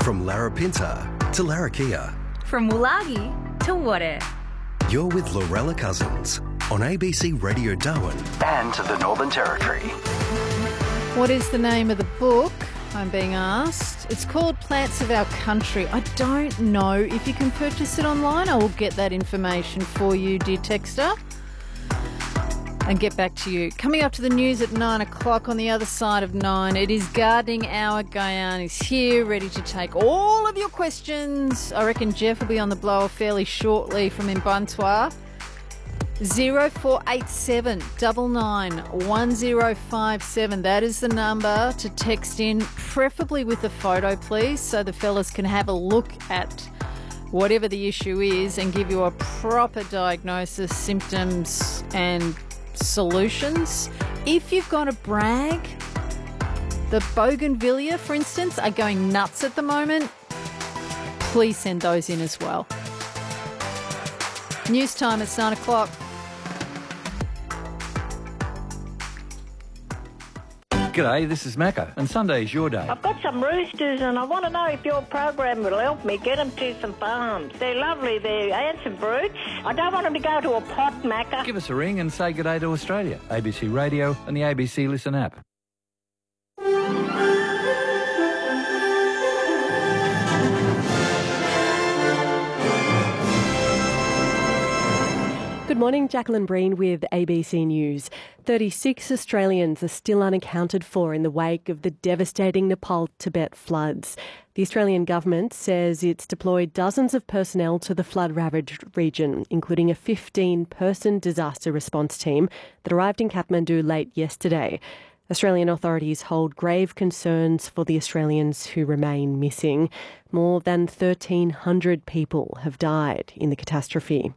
From Larapinta to Larrakia. From Woolagi to Ware. You're with Lorella Cousins on ABC Radio Darwin and the Northern Territory. What is the name of the book, I'm being asked? It's called Plants of Our Country. I don't know if you can purchase it online. I will get that information for you, dear texter, and get back to you. Coming up to the news at 9 o'clock. On the other side of 9, it is Gardening Hour. Guyan is here, ready to take all of your questions. I reckon Jeff will be on the blower fairly shortly from Mbantua. 0487 99 1057. That is the number to text in, preferably with a photo, please, so the fellas can have a look at whatever the issue is and give you a proper diagnosis, symptoms and solutions. If you've got a brag, the bougainvillea, for instance, are going nuts at the moment, please send those in as well. News time at 9 o'clock. G'day, this is Macca, and Sunday's your day. I've got some roosters and I want to know if your program will help me get them to some farms. They're lovely, they're handsome brutes. I don't want them to go to a pot, Macca. Give us a ring and say g'day to Australia, ABC Radio and the ABC Listen app. Good morning, Jacqueline Breen with ABC News. 36 Australians are still unaccounted for in the wake of the devastating Nepal-Tibet floods. The Australian government says it's deployed dozens of personnel to the flood-ravaged region, including a 15-person disaster response team that arrived in Kathmandu late yesterday. Australian authorities hold grave concerns for the Australians who remain missing. More than 1,300 people have died in the catastrophe.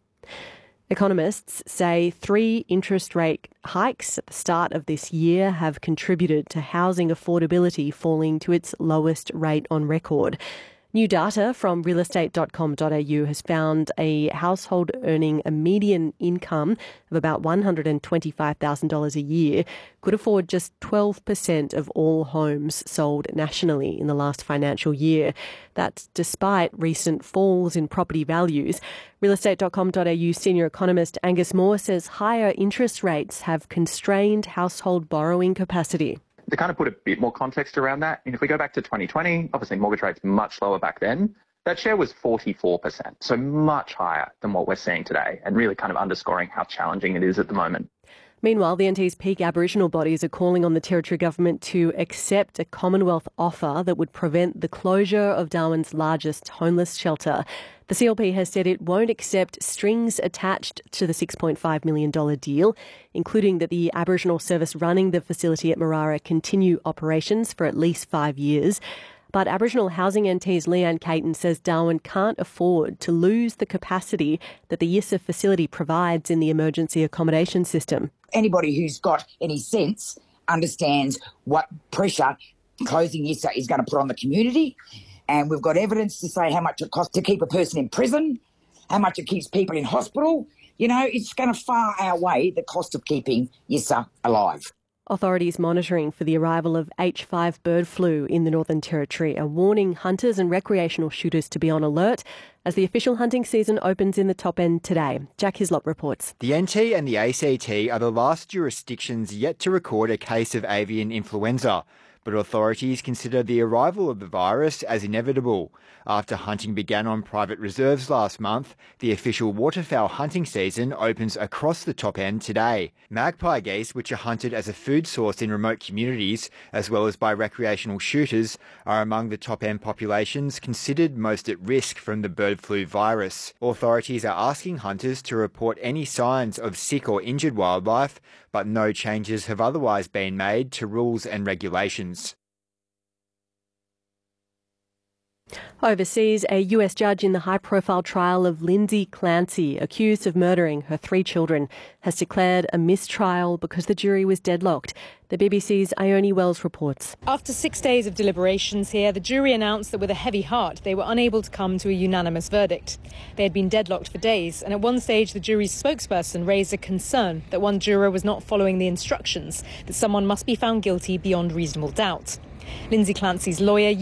Economists say 3 interest rate hikes at the start of this year have contributed to housing affordability falling to its lowest rate on record. New data from realestate.com.au has found a household earning a median income of about $125,000 a year could afford just 12% of all homes sold nationally in the last financial year. That's despite recent falls in property values. Realestate.com.au senior economist Angus Moore says higher interest rates have constrained household borrowing capacity. To kind of put a bit more context around that, if we go back to 2020, obviously mortgage rates much lower back then. That share was 44%, so much higher than what we're seeing today, and really kind of underscoring how challenging it is at the moment. Meanwhile, the NT's peak Aboriginal bodies are calling on the Territory Government to accept a Commonwealth offer that would prevent the closure of Darwin's largest homeless shelter. The CLP has said it won't accept strings attached to the $6.5 million deal, including that the Aboriginal service running the facility at Marara continue operations for at least 5 years. But Aboriginal Housing NT's Leanne Caton says Darwin can't afford to lose the capacity that the Yissa facility provides in the emergency accommodation system. Anybody who's got any sense understands what pressure closing Yissa is going to put on the community. And we've got evidence to say how much it costs to keep a person in prison, how much it keeps people in hospital. You know, it's going to far outweigh the cost of keeping Yissa alive. Authorities monitoring for the arrival of H5 bird flu in the Northern Territory are warning hunters and recreational shooters to be on alert as the official hunting season opens in the top end today. Jack Hislop reports. The NT and the ACT are the last jurisdictions yet to record a case of avian influenza, but authorities consider the arrival of the virus as inevitable. After hunting began on private reserves last month, the official waterfowl hunting season opens across the top end today. Magpie geese, which are hunted as a food source in remote communities, as well as by recreational shooters, are among the top end populations considered most at risk from the bird flu virus. Authorities are asking hunters to report any signs of sick or injured wildlife, but no changes have otherwise been made to rules and regulations. Overseas, a US judge in the high-profile trial of Lindsay Clancy, accused of murdering her 3 children, has declared a mistrial because the jury was deadlocked. The BBC's Ione Wells reports. After 6 days of deliberations here, the jury announced that with a heavy heart, they were unable to come to a unanimous verdict. They had been deadlocked for days, and at one stage, the jury's spokesperson raised a concern that one juror was not following the instructions, that someone must be found guilty beyond reasonable doubt. Lindsay Clancy's lawyer